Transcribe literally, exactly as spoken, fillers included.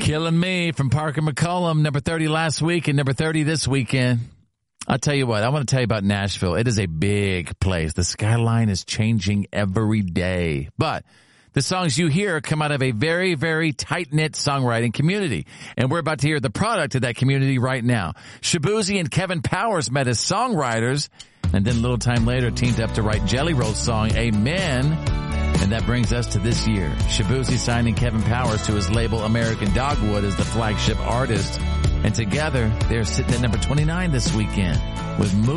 Killing Me from Parker McCollum, number thirty last week and number thirty this weekend. I'll tell you what, I want to tell you about Nashville. It is a big place. The skyline is changing every day. But the songs you hear come out of a very, very tight-knit songwriting community. And we're about to hear the product of that community right now. Shaboozey and Kevin Powers met as songwriters, and then a little time later teamed up to write Jelly Roll's song, Amen. And that brings us to this year. Shaboozey signing Kevin Powers to his label American Dogwood as the flagship artist. And together, they're sitting at number twenty-nine this weekend with Move.